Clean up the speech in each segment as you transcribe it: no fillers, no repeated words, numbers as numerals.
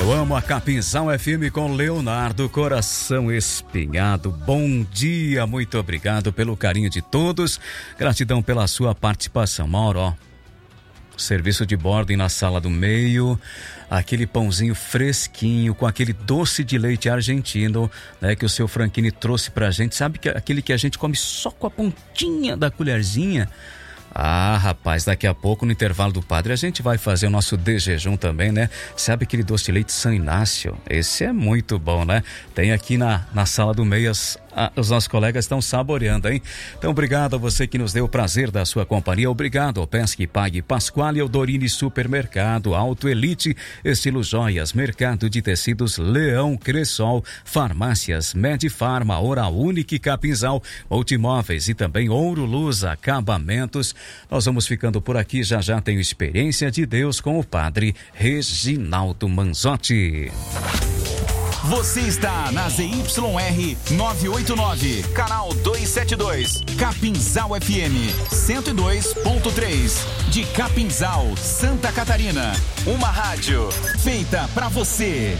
Eu amo a Capinzal FM com Leonardo Coração Espinhado. Bom dia, muito obrigado pelo carinho de todos. Gratidão pela sua participação. Mauro, ó, serviço de bordo na sala do meio, aquele pãozinho fresquinho com aquele doce de leite argentino, né, que o seu Franchini trouxe pra gente. Sabe que aquele que a gente come só com a pontinha da colherzinha? Ah, rapaz, daqui a pouco no intervalo do padre a gente vai fazer o nosso de jejum também, né? Sabe aquele doce de leite São Inácio? Esse é muito bom, né? Tem aqui na sala do Meias, os nossos colegas estão saboreando, hein? Então, obrigado a você que nos deu o prazer da sua companhia. Obrigado ao Pesque Pague Pasquale, ao Dorini Supermercado, Auto Elite, Estilo Joias, Mercado de Tecidos Leão Cressol, Farmácias Medifarma, Oral Unique Capinzal, Multimóveis e também Ouro Luz Acabamentos. Nós vamos ficando por aqui, já tenho Experiência de Deus com o Padre Reginaldo Manzotti. Você está na ZYR 989, canal 272, Capinzal FM 102.3, de Capinzal, Santa Catarina. Uma rádio feita pra você.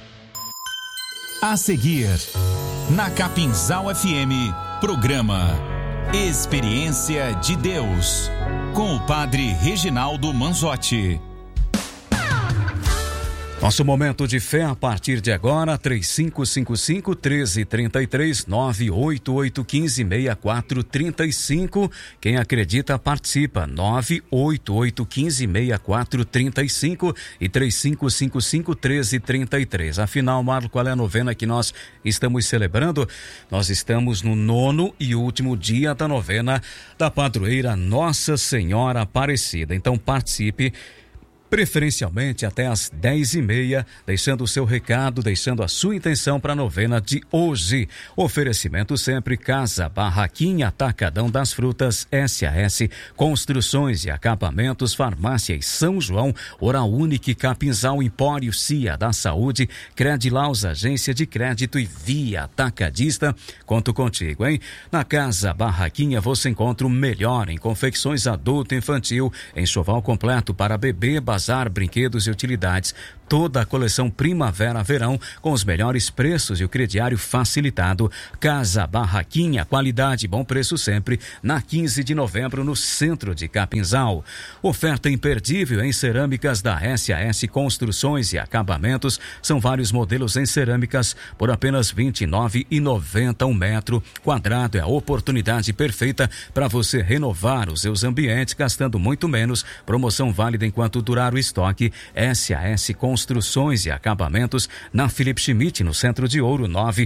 A seguir, na Capinzal FM, programa Experiência de Deus, com o Padre Reginaldo Manzotti. Nosso momento de fé a partir de agora, 3555-1333, 98815-6435. Quem acredita participa, 98815-6435 e 3555-1333. Afinal, Marlon, qual é a novena que nós estamos celebrando? Nós estamos no 9º e último dia da novena da padroeira Nossa Senhora Aparecida. Então participe, preferencialmente até às 10h30, deixando o seu recado, deixando a sua intenção para a novena de hoje. Oferecimento sempre Casa Barraquinha, Atacadão das Frutas, SAS, Construções e Acabamentos, Farmácia e São João, Oral Unique Capinzal, Empório Cia da Saúde, Credilaus, Agência de Crédito e Via Atacadista. Conto contigo, hein? Na Casa Barraquinha você encontra o melhor em confecções adulto e infantil, enxoval completo para bebê, bazar, brinquedos e utilidades. Toda a coleção Primavera-Verão com os melhores preços e o crediário facilitado. Casa Barraquinha, qualidade e bom preço sempre, na 15 de novembro no centro de Capinzal. Oferta imperdível em cerâmicas da SAS Construções e Acabamentos. São vários modelos em cerâmicas por apenas R$ 29,90 um metro quadrado. É a oportunidade perfeita para você renovar os seus ambientes gastando muito menos. Promoção válida enquanto durar o estoque. SAS Construções e Acabamentos, na Felipe Schmidt, no Centro de Ouro,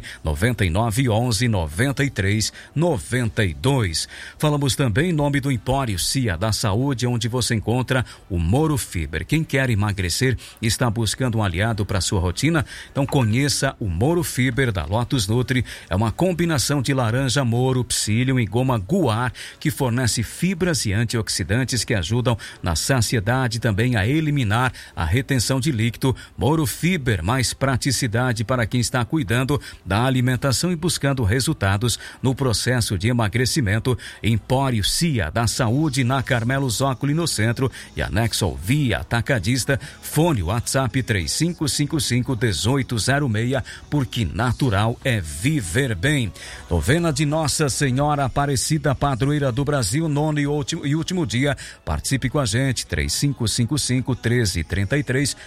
999119392. Falamos também em nome do Empório Cia da Saúde, onde você encontra o Moro Fiber. Quem quer emagrecer e está buscando um aliado para sua rotina, então conheça o Moro Fiber da Lotus Nutri. É uma combinação de laranja, moro, psyllium e goma guar, que fornece fibras e antioxidantes que ajudam na saciedade, também a eliminar a retenção de líquido. Moro Fiber, mais praticidade para quem está cuidando da alimentação e buscando resultados no processo de emagrecimento. Empório Cia da Saúde, na Carmelo Zócoli, no centro, e anexo ao Via Atacadista. Fone WhatsApp 3555-1806, porque natural é viver bem. Novena de Nossa Senhora Aparecida, padroeira do Brasil, 9º e último dia. Participe com a gente, 3555-1333,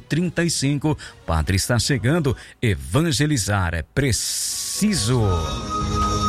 98815-6435. Padre está chegando, evangelizar é preciso.